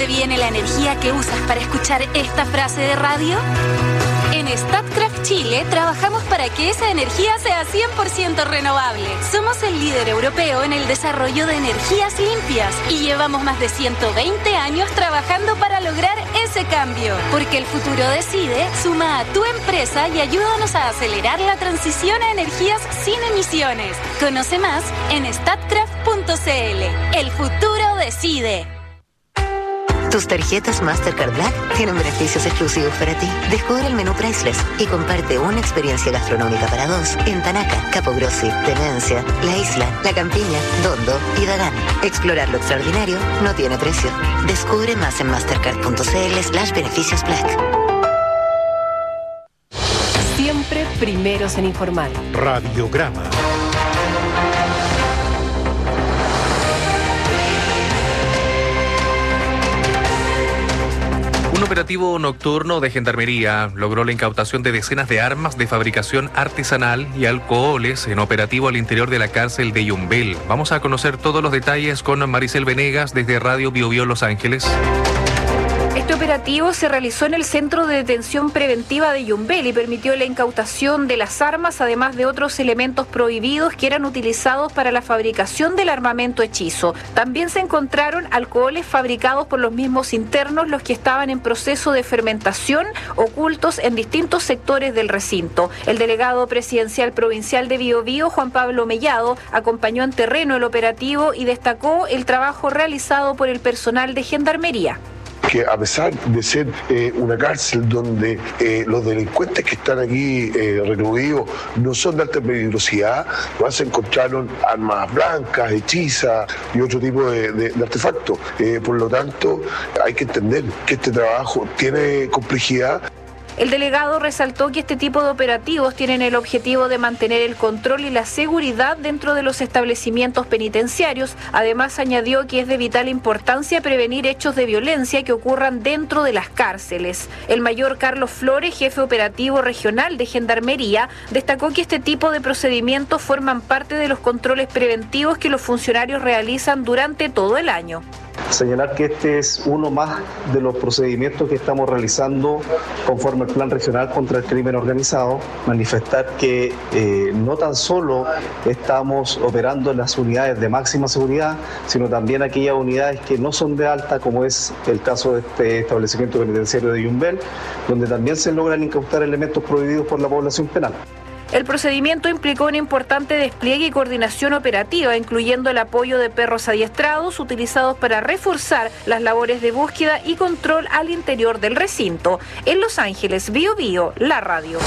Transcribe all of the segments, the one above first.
dónde viene la energía que usas para escuchar esta frase de radio? En Statkraft Chile trabajamos para que esa energía sea 100% renovable. Somos el líder europeo en el desarrollo de energías limpias y llevamos más de 120 años trabajando para lograr ese cambio. Porque el futuro decide, suma a tu empresa y ayúdanos a acelerar la transición a energías sin emisiones. Conoce más en statkraft.cl. El futuro decide. Tus tarjetas Mastercard Black tienen beneficios exclusivos para ti. Descubre el menú Priceless y comparte una experiencia gastronómica para dos en Tanaca, Capogrossi, Demencia, La Isla, La Campiña, Dondo y Dagán. Explorar lo extraordinario no tiene precio. Descubre más en mastercard.cl/beneficios Black. Siempre primeros en informar. Radiograma. Un operativo nocturno de Gendarmería logró la incautación de decenas de armas de fabricación artesanal y alcoholes en operativo al interior de la cárcel de Yumbel. Vamos a conocer todos los detalles con Maricel Venegas desde Radio Bio Bio Los Ángeles. Este operativo se realizó en el Centro de Detención Preventiva de Yumbel y permitió la incautación de las armas, además de otros elementos prohibidos que eran utilizados para la fabricación del armamento hechizo. También se encontraron alcoholes fabricados por los mismos internos, los que estaban en proceso de fermentación, ocultos en distintos sectores del recinto. El delegado presidencial provincial de Bio Bio, Juan Pablo Mellado, acompañó en terreno el operativo y destacó el trabajo realizado por el personal de Gendarmería. Que a pesar de ser una cárcel donde los delincuentes que están aquí recluidos no son de alta peligrosidad, se encontraron armas blancas, hechizas y otro tipo de artefactos. Por lo tanto, hay que entender que este trabajo tiene complejidad. El delegado resaltó que este tipo de operativos tienen el objetivo de mantener el control y la seguridad dentro de los establecimientos penitenciarios. Además, añadió que es de vital importancia prevenir hechos de violencia que ocurran dentro de las cárceles. El mayor Carlos Flores, jefe operativo regional de Gendarmería, destacó que este tipo de procedimientos forman parte de los controles preventivos que los funcionarios realizan durante todo el año. Señalar que este es uno más de los procedimientos que estamos realizando conforme al Plan Regional contra el Crimen Organizado. Manifestar que no tan solo estamos operando en las unidades de máxima seguridad, sino también aquellas unidades que no son de alta, como es el caso de este establecimiento penitenciario de Yumbel, donde también se logran incautar elementos prohibidos por la población penal. El procedimiento implicó un importante despliegue y coordinación operativa, incluyendo el apoyo de perros adiestrados utilizados para reforzar las labores de búsqueda y control al interior del recinto. En Los Ángeles, Bio Bio, la radio.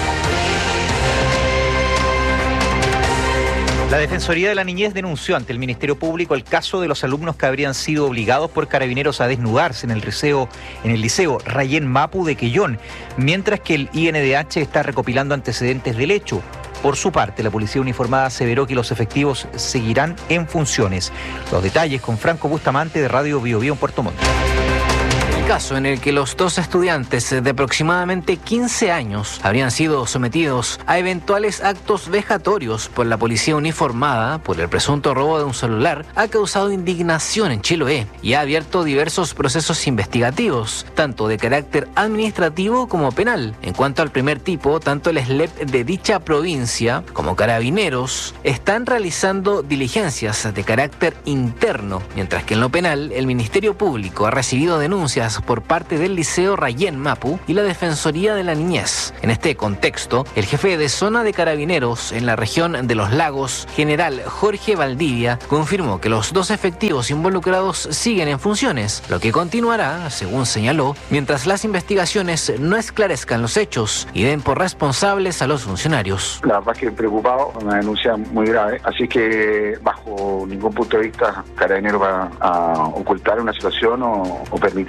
La Defensoría de la Niñez denunció ante el Ministerio Público el caso de los alumnos que habrían sido obligados por carabineros a desnudarse en el liceo Rayén Mapu de Quellón, mientras que el INDH está recopilando antecedentes del hecho. Por su parte, la Policía Uniformada aseveró que los efectivos seguirán en funciones. Los detalles con Franco Bustamante de Radio Bio Bio en Puerto Montt. Caso en el que los dos estudiantes de aproximadamente 15 años habrían sido sometidos a eventuales actos vejatorios por la policía uniformada por el presunto robo de un celular ha causado indignación en Chiloé y ha abierto diversos procesos investigativos, tanto de carácter administrativo como penal. En cuanto al primer tipo, tanto el SLEP de dicha provincia como Carabineros están realizando diligencias de carácter interno, mientras que en lo penal el Ministerio Público ha recibido denuncias por parte del Liceo Rayén Mapu y la Defensoría de la Niñez. En este contexto, el jefe de zona de Carabineros en la región de Los Lagos, general Jorge Valdivia, confirmó que los dos efectivos involucrados siguen en funciones, lo que continuará, según señaló, mientras las investigaciones no esclarezcan los hechos y den por responsables a los funcionarios. La verdad que preocupado, una denuncia muy grave, así que bajo ningún punto de vista Carabineros va a ocultar una situación o permitir una situación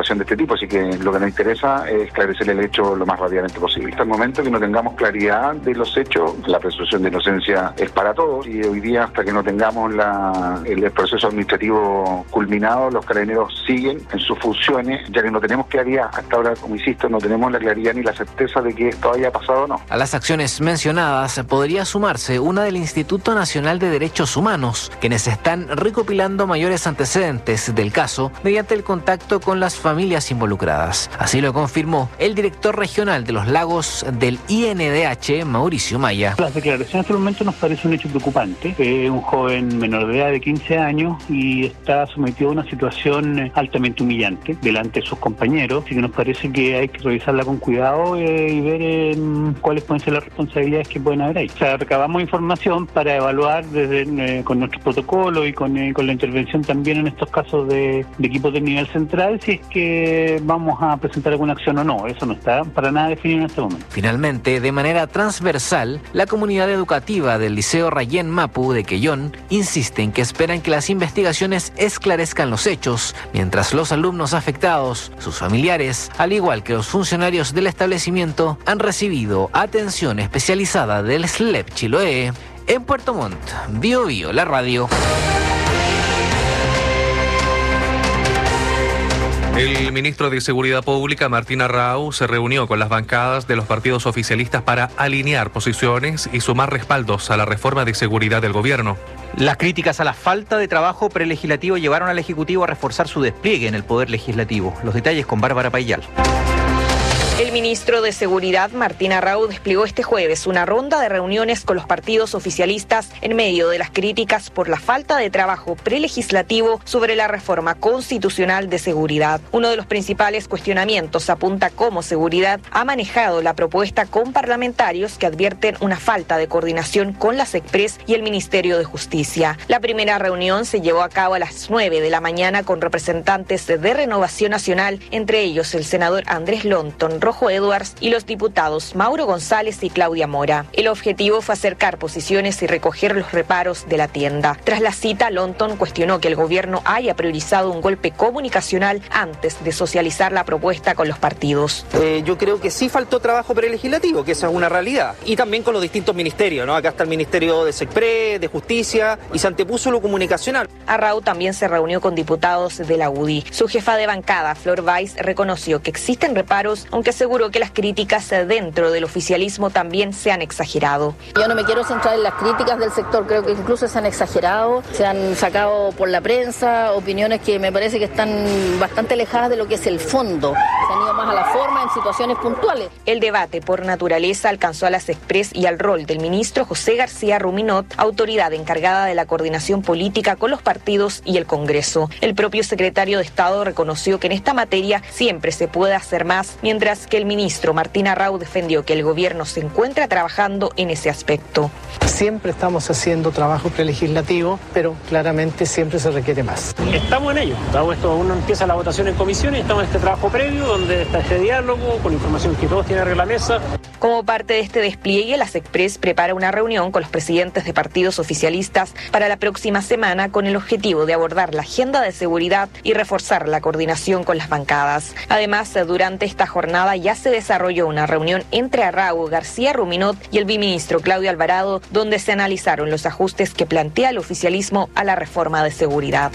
situación de este tipo, así que lo que nos interesa es esclarecer el hecho lo más rápidamente posible. Hasta el momento que no tengamos claridad de los hechos, la presunción de inocencia es para todos, y hoy día, hasta que no tengamos el proceso administrativo culminado, los carabineros siguen en sus funciones, ya que no tenemos claridad. Hasta ahora, como insisto, no tenemos la claridad ni la certeza de que esto haya pasado o no. A las acciones mencionadas podría sumarse una del Instituto Nacional de Derechos Humanos, quienes están recopilando mayores antecedentes del caso mediante el contacto con las familias involucradas. Así lo confirmó el director regional de los lagos del INDH, Mauricio Maya. Las declaraciones hasta el momento nos parece un hecho preocupante. Un joven menor de edad de 15 años y está sometido a una situación altamente humillante delante de sus compañeros, así que nos parece que hay que revisarla con cuidado y ver cuáles pueden ser las responsabilidades que pueden haber ahí. O sea, recabamos información para evaluar con nuestros protocolos y con la intervención también en estos casos de equipos del nivel central, si es que vamos a presentar alguna acción o no. Eso no está para nada definido en este momento. Finalmente, de manera transversal, la comunidad educativa del Liceo Rayén Mapu de Quellón insiste en que esperan que las investigaciones esclarezcan los hechos, mientras los alumnos afectados, sus familiares, al igual que los funcionarios del establecimiento, han recibido atención especializada del SLEP Chiloé. En Puerto Montt, Bio Bio, la radio. El ministro de Seguridad Pública, Martín Arrau, se reunió con las bancadas de los partidos oficialistas para alinear posiciones y sumar respaldos a la reforma de seguridad del gobierno. Las críticas a la falta de trabajo prelegislativo llevaron al Ejecutivo a reforzar su despliegue en el Poder Legislativo. Los detalles con Bárbara Payal. El ministro de Seguridad, Martín Arrau, desplegó este jueves una ronda de reuniones con los partidos oficialistas en medio de las críticas por la falta de trabajo prelegislativo sobre la reforma constitucional de seguridad. Uno de los principales cuestionamientos apunta cómo Seguridad ha manejado la propuesta con parlamentarios que advierten una falta de coordinación con la SECPRES y el Ministerio de Justicia. La primera reunión se llevó a cabo a las 9 de la mañana con representantes de Renovación Nacional, entre ellos el senador Andrés Lonton, Rojo Edwards y los diputados Mauro González y Claudia Mora. El objetivo fue acercar posiciones y recoger los reparos de la tienda. Tras la cita, Lonton cuestionó que el gobierno haya priorizado un golpe comunicacional antes de socializar la propuesta con los partidos. Yo creo que sí faltó trabajo prelegislativo, que esa es una realidad. Y también con los distintos ministerios, ¿no? Acá está el Ministerio de SECPRES, de Justicia, y se antepuso lo comunicacional. Arrau también se reunió con diputados de la UDI. Su jefa de bancada, Flor Weiss, reconoció que existen reparos, aunque aseguró que las críticas dentro del oficialismo también se han exagerado. Yo no me quiero centrar en las críticas del sector, creo que incluso se han exagerado, se han sacado por la prensa opiniones que me parece que están bastante alejadas de lo que es el fondo. Se han ido más a la forma en situaciones puntuales. El debate por naturaleza alcanzó a la SECPRES y al rol del ministro José García Ruminot, autoridad encargada de la coordinación política con los partidos y el Congreso. El propio secretario de Estado reconoció que en esta materia siempre se puede hacer más, mientras que el ministro Martín Arrau defendió que el gobierno se encuentra trabajando en ese aspecto. Siempre estamos haciendo trabajo prelegislativo, pero claramente siempre se requiere más. Estamos en ello. Dado esto, uno empieza la votación en comisiones, estamos en este trabajo previo, donde está este diálogo, con información que todos tienen arriba de la mesa. Como parte de este despliegue, la SECPRES prepara una reunión con los presidentes de partidos oficialistas para la próxima semana con el objetivo de abordar la agenda de seguridad y reforzar la coordinación con las bancadas. Además, durante esta jornada ya se desarrolló una reunión entre Arrau, García Ruminot y el viceministro Claudio Alvarado, donde se analizaron los ajustes que plantea el oficialismo a la reforma de seguridad.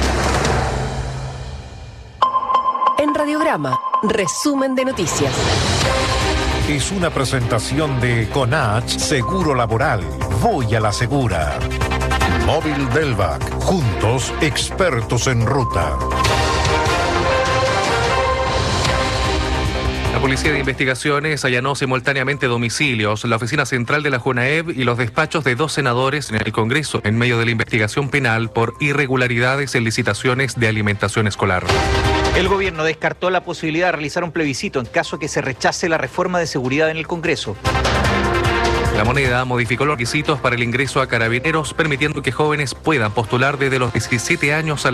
En Radiograma, resumen de noticias. Es una presentación de Conach Seguro Laboral. Voy a la segura. Móvil Delvac. Juntos, expertos en ruta. La Policía de Investigaciones allanó simultáneamente domicilios, la oficina central de la JUNAEB y los despachos de 2 senadores en el Congreso, en medio de la investigación penal por irregularidades en licitaciones de alimentación escolar. El gobierno descartó la posibilidad de realizar un plebiscito en caso que se rechace la reforma de seguridad en el Congreso. La Moneda modificó los requisitos para el ingreso a Carabineros, permitiendo que jóvenes puedan postular desde los 17 años a